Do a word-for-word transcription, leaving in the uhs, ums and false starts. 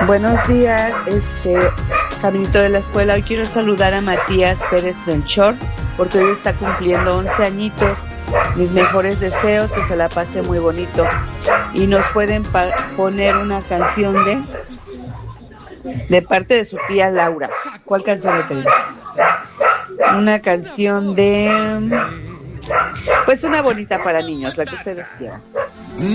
Buenos días, este caminito de la escuela. Hoy quiero saludar a Matías Pérez Melchor porque hoy está cumpliendo once añitos. Mis mejores deseos, que se la pase muy bonito. Y nos pueden pa- poner una canción de de parte de su tía Laura. ¿Cuál canción le pedimos? Una canción de, pues una bonita para niños, la que ustedes quieran.